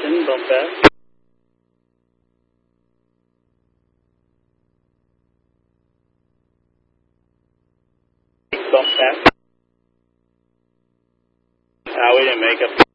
Houston, bump back. Bump back. We didn't make up.